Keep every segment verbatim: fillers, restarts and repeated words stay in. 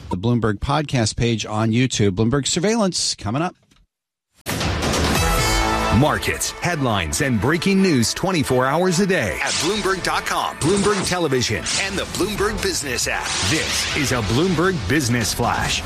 The Bloomberg podcast page on YouTube. Bloomberg Surveillance coming up. Markets, headlines, and breaking news twenty-four hours a day at Bloomberg dot com, Bloomberg Television, and the Bloomberg Business app. This is a Bloomberg Business Flash.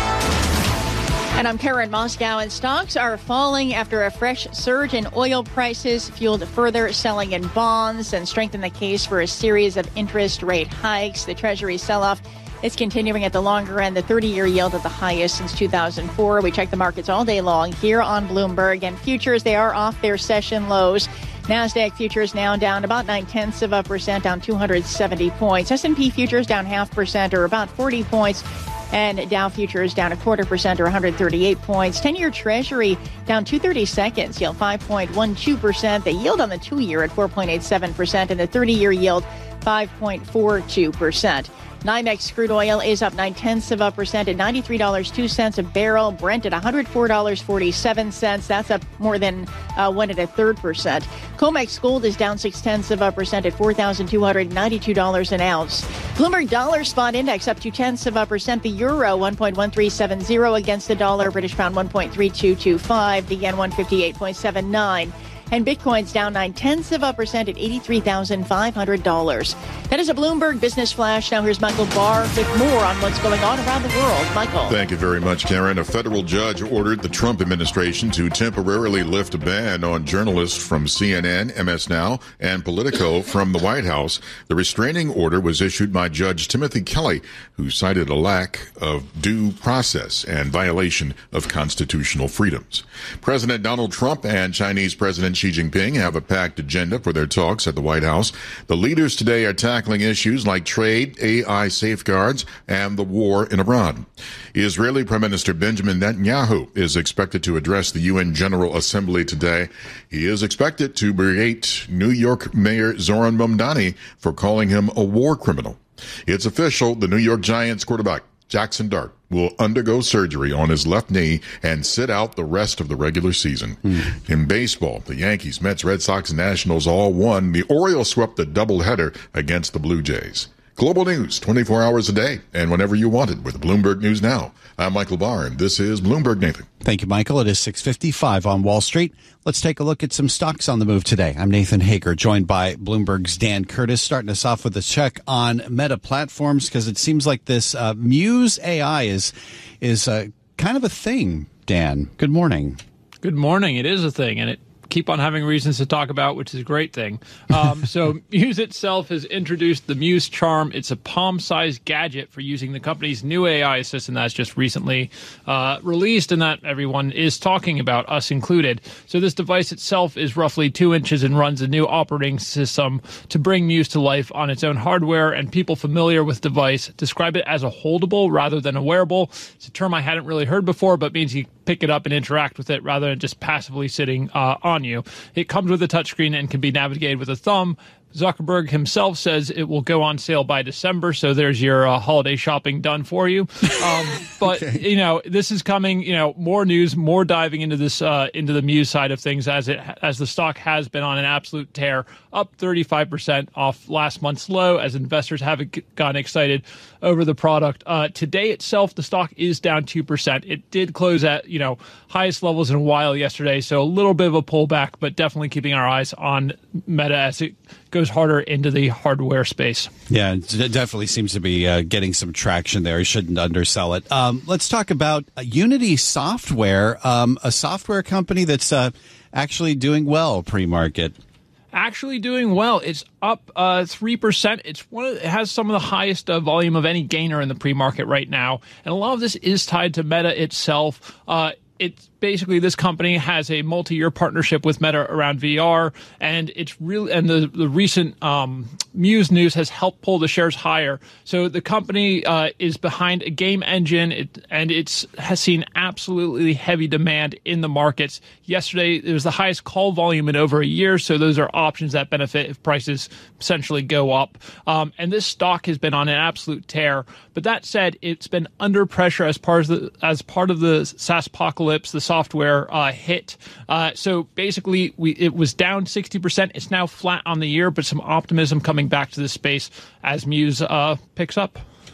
And I'm Karen Moscow, and stocks are falling after a fresh surge in oil prices fueled further selling in bonds and strengthened the case for a series of interest rate hikes. The Treasury sell-off is continuing at the longer end, the thirty-year yield at the highest since two thousand four. We check the markets all day long here on Bloomberg, and futures, they are off their session lows. NASDAQ futures now down about nine-tenths of a percent, down two hundred seventy points. S and P futures down half percent or about forty points. And Dow futures down a quarter percent or one hundred thirty-eight points. ten-year Treasury down two thirty-seconds, yield five point one two percent. The yield on the two-year at four point eight seven percent, and the thirty-year yield five point four two percent. NYMEX crude oil is up nine-tenths of a percent at ninety-three dollars and two cents a barrel. Brent at one hundred four dollars and forty-seven cents. That's up more than uh, one and a third percent. COMEX gold is down six-tenths of a percent at four thousand two hundred ninety-two dollars an ounce. Bloomberg dollar spot index up two-tenths of a percent. The euro one point one three seven zero against the dollar. British pound one point three two two five. The yen one fifty-eight point seven nine. And Bitcoin's down nine-tenths of a percent at eighty-three thousand five hundred dollars. That is a Bloomberg Business Flash. Now here's Michael Barr with more on what's going on around the world. Michael. Thank you very much, Karen. A federal judge ordered the Trump administration to temporarily lift a ban on journalists from C N N, M S Now, and Politico from the White House. The restraining order was issued by Judge Timothy Kelly, who cited a lack of due process and violation of constitutional freedoms. President Donald Trump and Chinese President Xi Jinping have a packed agenda for their talks at the White House. The leaders today are tackling issues like trade, A I safeguards, and the war in Iran. Israeli Prime Minister Benjamin Netanyahu is expected to address the U N General Assembly today. He is expected to berate New York Mayor Zoran Mamdani for calling him a war criminal. It's official, the New York Giants quarterback Jackson Dart will undergo surgery on his left knee and sit out the rest of the regular season. Mm. In baseball, the Yankees, Mets, Red Sox, and Nationals all won. The Orioles swept a doubleheader against the Blue Jays. Global news, twenty-four hours a day, and whenever you want it with Bloomberg News Now. I'm Michael Barr, and this is Bloomberg Nathan. Thank you, Michael. It is six fifty-five on Wall Street. Let's take a look at some stocks on the move today. I'm Nathan Hager, joined by Bloomberg's Dan Curtis, starting us off with a check on Meta Platforms, because it seems like this uh, Muse A I is is uh, kind of a thing. Dan, good morning. Good morning. It is a thing, and it keep on having reasons to talk about, which is a great thing. Um, so Muse itself has introduced the Muse Charm. It's a palm-sized gadget for using the company's new A I assistant that's just recently uh, released and that everyone is talking about, us included. So this device itself is roughly two inches and runs a new operating system to bring Muse to life on its own hardware, and people familiar with the device describe it as a holdable rather than a wearable. It's a term I hadn't really heard before, but means you pick it up and interact with it rather than just passively sitting uh, on you. It comes with a touchscreen and can be navigated with a thumb. Zuckerberg himself says it will go on sale by December, so there's your uh, holiday shopping done for you. Um, but okay. you know, this is coming. You know, more news, more diving into this uh, into the Muse side of things, as it as the stock has been on an absolute tear, up thirty-five percent off last month's low, as investors have gotten excited over the product. Uh, today itself, the stock is down two percent. It did close at you know highest levels in a while yesterday, so a little bit of a pullback, but definitely keeping our eyes on Meta as it goes harder into the hardware space. Yeah, it definitely seems to be uh, getting some traction there. You shouldn't undersell it. Um, let's talk about uh, Unity Software, um, a software company that's uh, actually doing well pre-market. Actually doing well. It's up uh, three percent. It's one of, it has some of the highest uh, volume of any gainer in the pre-market right now. And a lot of this is tied to Meta itself. Uh, it's basically this company has a multi-year partnership with Meta around V R, and it's really and the the recent um, Muse news has helped pull the shares higher. So the company uh, is behind a game engine, it, and it's has seen absolutely heavy demand in the markets. Yesterday, it was the highest call volume in over a year, so those are options that benefit if prices essentially go up. Um, and this stock has been on an absolute tear. But that said, it's been under pressure as part of the as part of the SaaS apocalypse, the software uh, hit. Uh, so basically, we it was down sixty percent. It's now flat on the year, but some optimism coming back to the space as Muse uh, picks up.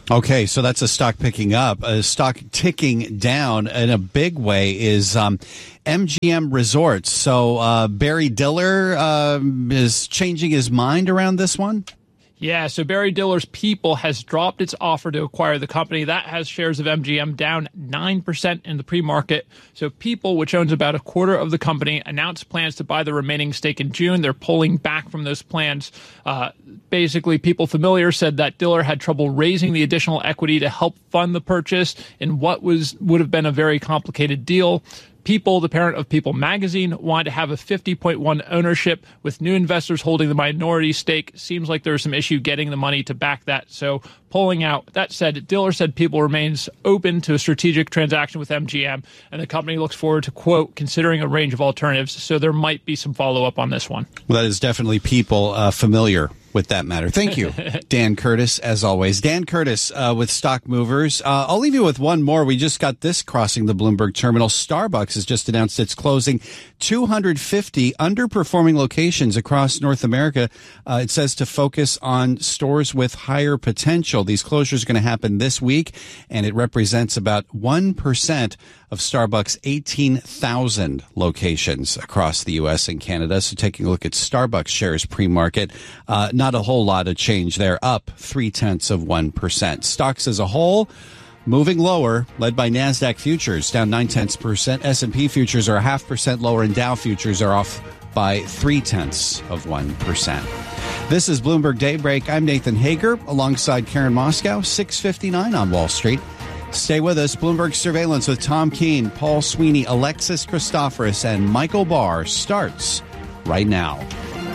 Okay, so that's a stock picking up. A stock ticking down in a big way is um, M G M Resorts. So uh, Barry Diller uh, is changing his mind around this one? Yeah, so Barry Diller's People has dropped its offer to acquire the company. That has shares of M G M down nine percent in the pre-market. So People, which owns about a quarter of the company, announced plans to buy the remaining stake in June. They're pulling back from those plans. Uh, basically, People Familiar said that Diller had trouble raising the additional equity to help fund the purchase in what was would have been a very complicated deal. People, the parent of People magazine, wanted to have a fifty point one ownership with new investors holding the minority stake. Seems like there's some issue getting the money to back that, so pulling out. That said, Diller said People remains open to a strategic transaction with M G M, and the company looks forward to, quote, considering a range of alternatives, so there might be some follow-up on this one. Well, that is definitely People uh, familiar with that matter. Thank you, Dan Curtis, as always. Dan Curtis uh, with Stock Movers. Uh, I'll leave you with one more. We just got this crossing the Bloomberg terminal. Starbucks has just announced it's closing two hundred fifty underperforming locations across North America. Uh, it says to focus on stores with higher potential. These closures are going to happen this week, and it represents about one percent of Starbucks' eighteen thousand locations across the U S and Canada. So taking a look at Starbucks shares pre-market, uh, not a whole lot of change there, up three-tenths of one percent. Stocks as a whole moving lower, led by NASDAQ futures, down nine-tenths percent. S and P futures are a half percent lower, and Dow futures are off by three-tenths of one percent. This is Bloomberg Daybreak. I'm Nathan Hager, alongside Karen Moscow, six fifty-nine on Wall Street. Stay with us. Bloomberg Surveillance with Tom Keene, Paul Sweeney, Alexis Christoforous, and Michael Barr starts right now.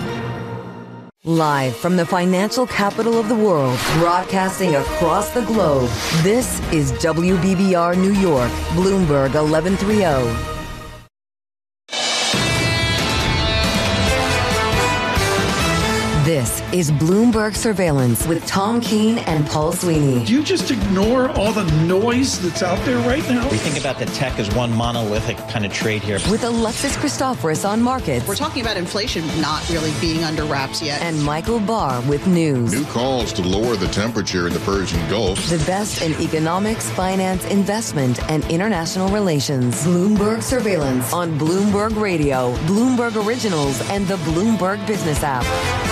Live from the financial capital of the world, broadcasting across the globe, this is W B B R New York, Bloomberg eleven thirty. This is Bloomberg Surveillance with Tom Keene and Paul Sweeney. Do you just ignore all the noise that's out there right now? We think about the tech as one monolithic kind of trade here. With Alexis Christoforous on markets. We're talking about inflation not really being under wraps yet. And Michael Barr with news. New calls to lower the temperature in the Persian Gulf. The best in economics, finance, investment, and international relations. Bloomberg Surveillance on Bloomberg Radio, Bloomberg Originals, and the Bloomberg Business app.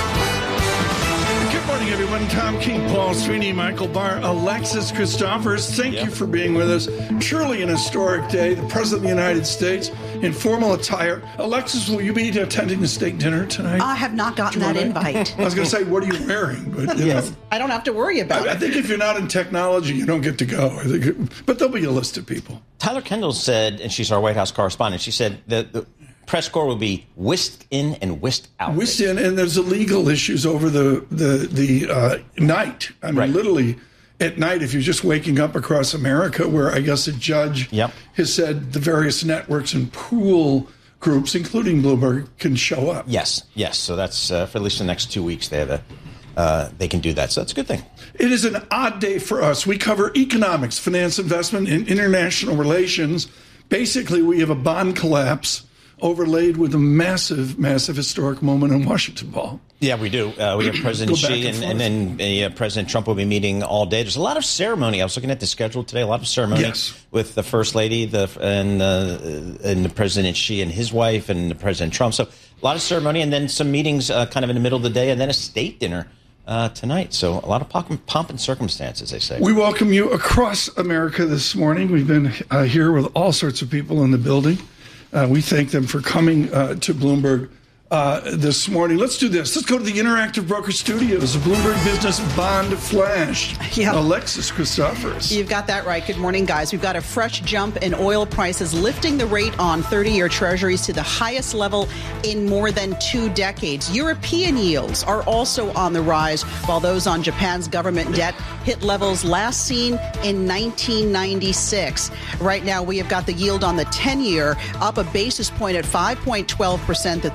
Good morning, everyone. Tom Keene, Paul Sweeney, Michael Barr, Alexis Christoforous. Thank yep. you for being with us. Truly an historic day. The President of the United States in formal attire. Alexis, will you be attending the state dinner tonight? I have not gotten that invite. I was going to say, what are you wearing? But you yes, know, I don't have to worry about I, it. I think if you're not in technology, you don't get to go. I think it, but there'll be a list of people. Tyler Kendall said, and she's our White House correspondent, she said that the press corps will be whisked in and whisked out. Whisked in, and there's the legal issues over the the the uh, night. I mean, right. literally at night, if you're just waking up across America, where I guess a judge yep. has said the various networks and pool groups, including Bloomberg, can show up. Yes, yes. So that's uh, for at least the next two weeks. They have a, uh, they can do that. So that's a good thing. It is an odd day for us. We cover economics, finance, investment, and international relations. Basically, we have a bond collapse overlaid with a massive, massive historic moment in Washington, Paul. Yeah, we do. Uh, we have President Xi, and, and then uh, President Trump will be meeting all day. There's a lot of ceremony. I was looking at the schedule today. A lot of ceremony yes. with the First Lady, the and uh, and the President Xi and his wife, and the President Trump. So a lot of ceremony, and then some meetings, uh, kind of in the middle of the day, and then a state dinner uh, tonight. So a lot of pomp, pomp and circumstances, they say. We welcome you across America this morning. We've been uh, here with all sorts of people in the building. Uh, we thank them for coming uh, to Bloomberg uh, this morning. Let's do this. Let's go to the Interactive Broker Studios, the Bloomberg Business Bond Flash. Yep. Alexis Christoforous. You've got that right. Good morning, guys. We've got a fresh jump in oil prices, lifting the rate on thirty-year treasuries to the highest level in more than two decades. European yields are also on the rise, while those on Japan's government debt hit levels last seen in nineteen ninety-six. Right now, we have got the yield on the ten-year up a basis point at five point one two percent. The thirty-year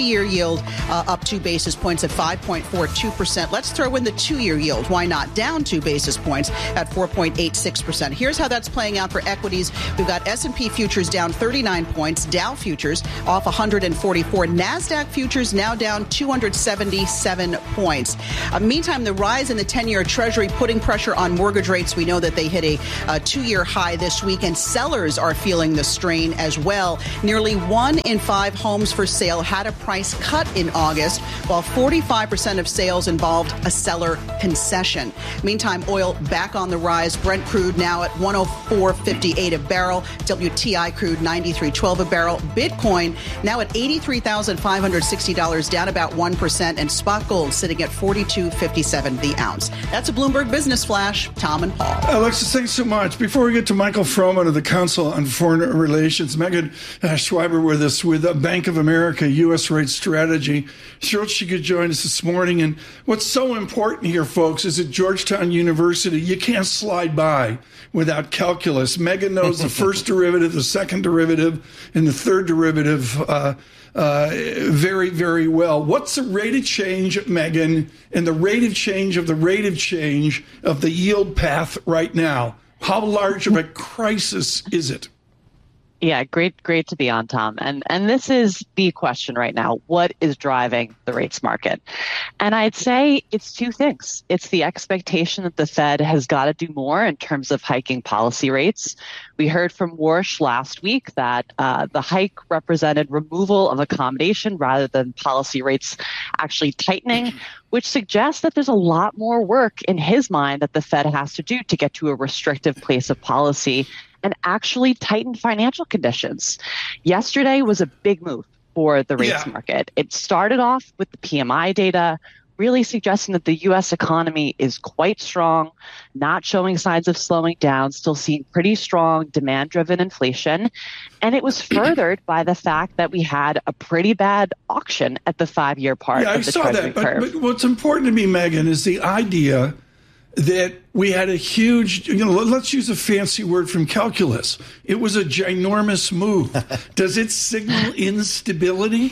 three-year yield uh, up two basis points at five point four two percent. Let's throw in the two-year yield. Why not? Down two basis points at four point eight six percent. Here's how that's playing out for equities. We've got S and P futures down thirty-nine points, Dow futures off one hundred forty-four, NASDAQ futures now down two hundred seventy-seven points. Uh, meantime, the rise in the ten-year Treasury putting pressure on mortgage rates. We know that they hit a, a two-year high this week, and sellers are feeling the strain as well. Nearly one in five homes for sale had a price cut in August, while forty-five percent of sales involved a seller concession. Meantime, oil back on the rise. Brent crude now at one oh four fifty-eight a barrel. W T I crude ninety-three twelve a barrel. Bitcoin now at eighty-three thousand five hundred sixty dollars, down about one percent, and spot gold sitting at forty-two fifty-seven the ounce. That's a Bloomberg Business Flash. Tom and Paul. Alexis, thanks so much. Before we get to Michael Froman of the Council on Foreign Relations, Megan uh, Schreiber with us with uh, Bank of America U S Rate Strategy. Thrilled she could join us this morning. And what's so important here, folks, is at Georgetown University, you can't slide by without calculus. Megan knows the first derivative, the second derivative, and the third derivative uh, uh, very, very well. What's the rate of change, Megan, and the rate of change of the rate of change of the yield path right now? How large of a crisis is it? Yeah, great, great to be on, Tom. And and this is the question right now. What is driving the rates market? And I'd say it's two things. It's the expectation that the Fed has got to do more in terms of hiking policy rates. We heard from Warsh last week that uh, the hike represented removal of accommodation rather than policy rates actually tightening, which suggests that there's a lot more work in his mind that the Fed has to do to get to a restrictive place of policy and actually tighten financial conditions. Yesterday was a big move for the rates yeah. market. It started off with the P M I data, really suggesting that the U S economy is quite strong, not showing signs of slowing down, still seeing pretty strong demand-driven inflation. And it was furthered by the fact that we had a pretty bad auction at the five-year part yeah, of the I saw Treasury that, but, curve. But what's important to me, Megan, is the idea that we had a huge, you know, let's use a fancy word from calculus. It was a ginormous move. Does it signal instability?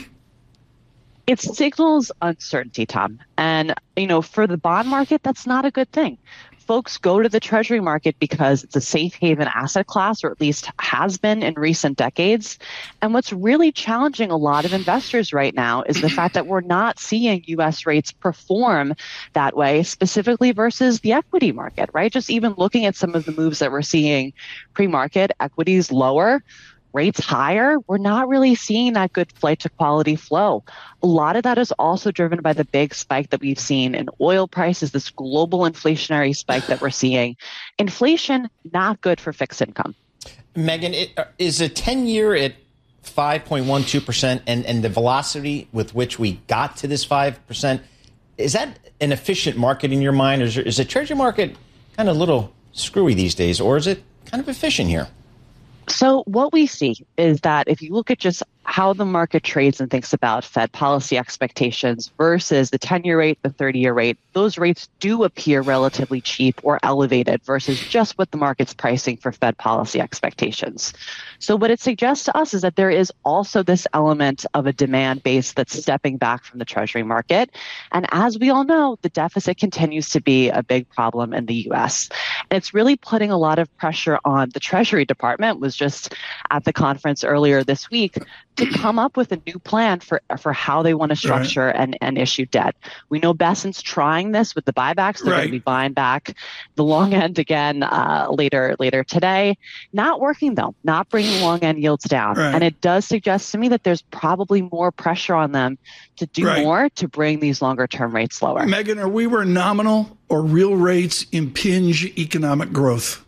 It signals uncertainty, Tom. And, you know, for the bond market, that's not a good thing. Folks go to the Treasury market because it's a safe haven asset class, or at least has been in recent decades. And what's really challenging a lot of investors right now is the fact that we're not seeing U S rates perform that way, specifically versus the equity market, right? Just even looking at some of the moves that we're seeing pre-market, equities lower, rates higher, we're not really seeing that good flight to quality flow. A lot of that is also driven by the big spike that we've seen in oil prices, this global inflationary spike that we're seeing. Inflation, not good for fixed income. Megan, it, is a ten-year at five point one two percent and, and the velocity with which we got to this five percent, is that an efficient market in your mind? Or is, there, is the Treasury market kind of a little screwy these days, or is it kind of efficient here? So what we see is that if you look at just how the market trades and thinks about Fed policy expectations versus the ten-year rate, the thirty-year rate, those rates do appear relatively cheap or elevated versus just what the market's pricing for Fed policy expectations. So what it suggests to us is that there is also this element of a demand base that's stepping back from the Treasury market. And as we all know, the deficit continues to be a big problem in the U S. And it's really putting a lot of pressure on the Treasury Department, was just at the conference earlier this week, to come up with a new plan for, for how they want to structure right. and, and issue debt. We know Bessent's trying this with the buybacks. They're right. going to be buying back the long end again uh, later later today. Not working, though, not bringing long end yields down. Right. And it does suggest to me that there's probably more pressure on them to do right. more to bring these longer term rates lower. Megan, are we where nominal or real rates impinge economic growth?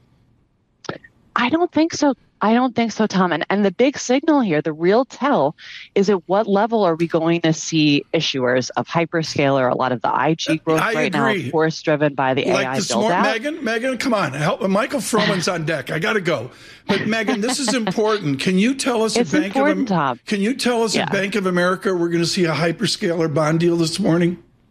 I don't think so. I don't think so, Tom. And, and the big signal here, the real tell, is at what level are we going to see issuers of hyperscaler, a lot of the I G growth I right agree. now, of course, driven by the like A I this build mor- out. Megan, Megan, come on. Help. Michael Froman's on deck. I got to go. But Megan, this is important. Can you tell us it's at Bank important, of Tom. Can you tell us yeah. at Bank of America we're going to see a hyperscaler bond deal this morning?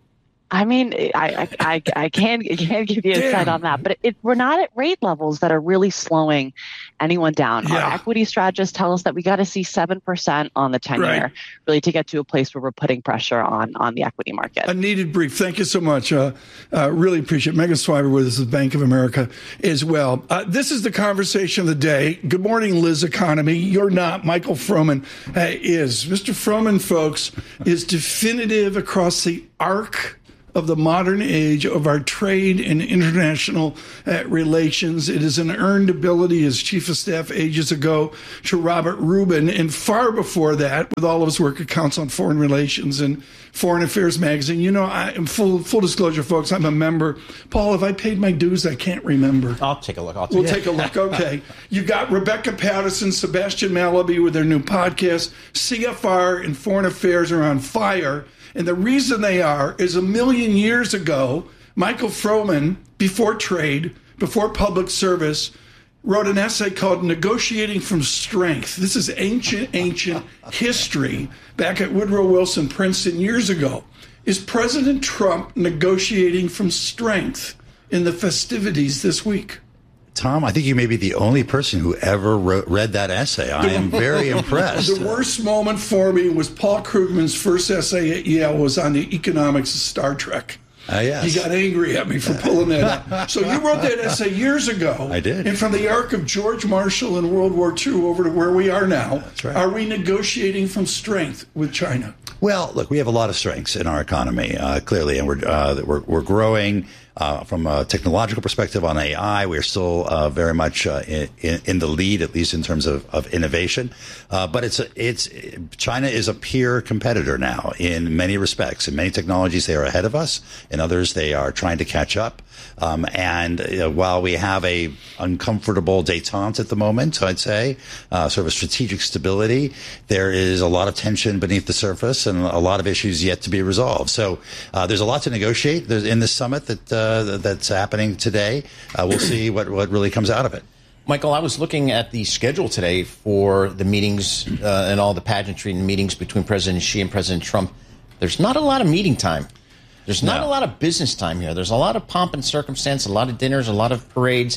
I mean, I I, I can't, can't give you insight on that, but it, we're not at rate levels that are really slowing anyone down. Yeah. Our equity strategists tell us that we got to see seven percent on the ten-year right. really to get to a place where we're putting pressure on, on the equity market. A needed brief. Thank you so much. Uh, uh, really appreciate it. Megan Swiber with us at Bank of America as well. Uh, this is the conversation of the day. Good morning, Liz Economy. You're not. Michael Froman uh, is. Mister Froman, folks, is definitive across the arc of the modern age of our trade and international uh, relations. It is an earned ability as chief of staff ages ago to Robert Rubin, and far before that, with all of his work at Council on Foreign Relations and Foreign Affairs magazine. You know, I am full full disclosure, folks. I'm a member. Paul, have I paid my dues? I can't remember. I'll take a look. I'll take we'll take a look. Okay. You got Rebecca Patterson, Sebastian Mallaby with their new podcast. C F R and Foreign Affairs are on fire. And the reason they are is a million years ago, Michael Froman, before trade, before public service, wrote an essay called Negotiating from Strength. This is ancient, ancient history back at Woodrow Wilson Princeton years ago. Is President Trump negotiating from strength in the festivities this week? Tom, I think you may be the only person who ever wrote, read that essay. I am very impressed. The worst moment for me was Paul Krugman's first essay at Yale was on the economics of Star Trek. Uh, yes. He got angry at me for pulling that out. So you wrote that essay years ago. I did. And from the arc of George Marshall in World War Two over to where we are now, That's right. Are we negotiating from strength with China? Well, look, we have a lot of strengths in our economy, uh, clearly, and we're, uh, we're, we're growing. Uh, from a technological perspective on A I, we're still uh, very much uh, in, in the lead, at least in terms of, of innovation. Uh, but it's a, it's China is a peer competitor now in many respects. In many technologies, they are ahead of us. In others, they are trying to catch up. Um, and you know, while we have a uncomfortable détente at the moment, I'd say, uh, sort of a strategic stability, there is a lot of tension beneath the surface and a lot of issues yet to be resolved. So uh, there's a lot to negotiate there's in this summit that uh, that's happening today. Uh, we'll see what, what really comes out of it. Michael, I was looking at the schedule today for the meetings uh, and all the pageantry and meetings between President Xi and President Trump. There's not a lot of meeting time. There's not no. a lot of business time here. There's a lot of pomp and circumstance, a lot of dinners, a lot of parades.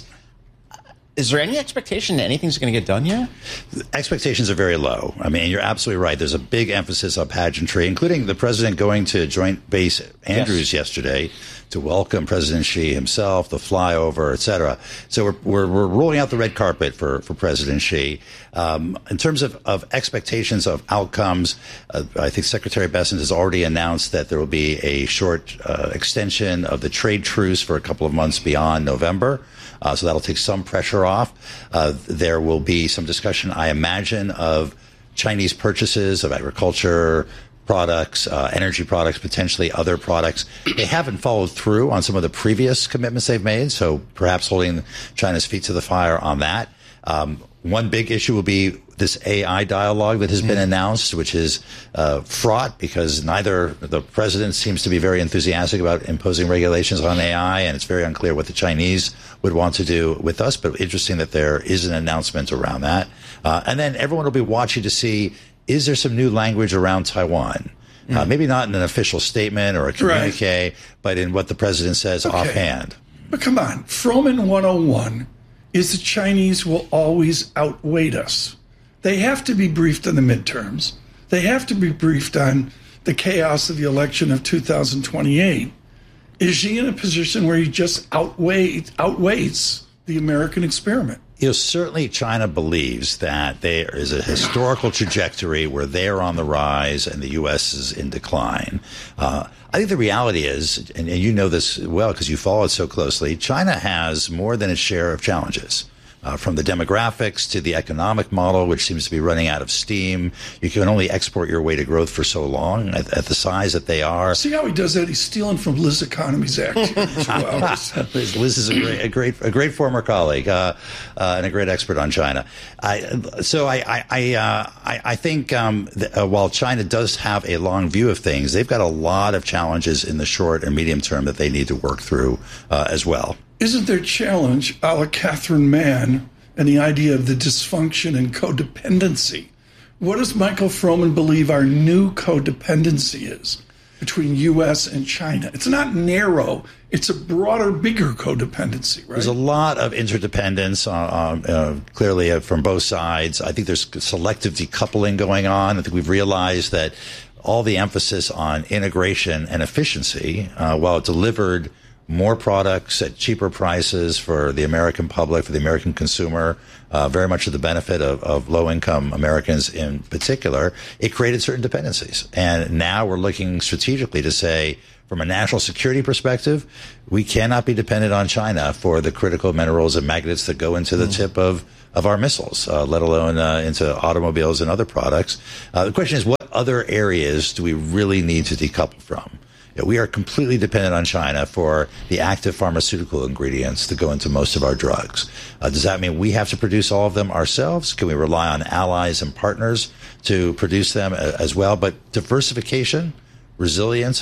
Is there any expectation that anything's going to get done here? Expectations are very low. I mean, you're absolutely right. There's a big emphasis on pageantry, including the president going to Joint Base Andrews yes. yesterday to welcome President Xi himself, the flyover, et cetera. So we're, we're, we're rolling out the red carpet for, for President Xi. Um, in terms of, of expectations of outcomes, uh, I think Secretary Bessent has already announced that there will be a short uh, extension of the trade truce for a couple of months beyond November. Uh, so that'll take some pressure off. Uh, there will be some discussion, I imagine, of Chinese purchases of agriculture products, uh, energy products, potentially other products. They haven't followed through on some of the previous commitments they've made, so perhaps holding China's feet to the fire on that. Um, one big issue will be this A I dialogue that has been announced, which is uh, fraught because neither the president seems to be very enthusiastic about imposing regulations on A I, and it's very unclear what the Chinese would want to do with us. But interesting that there is an announcement around that. Uh, and then everyone will be watching to see, is there some new language around Taiwan? Mm. Uh, maybe not in an official statement or a communique, right. but in what the president says okay. offhand. But come on, Froman one oh one is the Chinese will always outweigh us. They have to be briefed on the midterms. They have to be briefed on the chaos of the election of two thousand twenty-eight. Is Xi in a position where he just outweighs, outweighs the American experiment? You know, certainly China believes that there is a historical trajectory where they're on the rise and the U S is in decline. Uh, I think the reality is, and, and you know this well because you follow it so closely, China has more than its share of challenges. Uh, from the demographics to the economic model, which seems to be running out of steam. You can only export your way to growth for so long at, at the size that they are. See how he does that? He's stealing from Liz Economy's act as well. Liz, Liz is a great, a great, a great former colleague uh, uh, and a great expert on China. I, so I, I, I, uh, I, I think um, that, uh, while China does have a long view of things, they've got a lot of challenges in the short and medium term that they need to work through uh, as well. Isn't there challenge, a la Catherine Mann, and the idea of the dysfunction and codependency? What does Michael Froman believe our new codependency is? between U S and China. It's not narrow. It's a broader, bigger codependency, right? There's a lot of interdependence, uh, uh, clearly uh, from both sides. I think there's selective decoupling going on. I think we've realized that all the emphasis on integration and efficiency, uh, while it delivered more products at cheaper prices for the American public, for the American consumer, uh, very much to the benefit of, of low-income Americans in particular, it created certain dependencies. And now we're looking strategically to say, from a national security perspective, we cannot be dependent on China for the critical minerals and magnets that go into the mm. tip of, of our missiles, uh, let alone uh, into automobiles and other products. Uh, the question is, what other areas do we really need to decouple from? We are completely dependent on China for the active pharmaceutical ingredients that go into most of our drugs. Uh, does that mean we have to produce all of them ourselves? Can we rely on allies and partners to produce them as well? But diversification, resilience,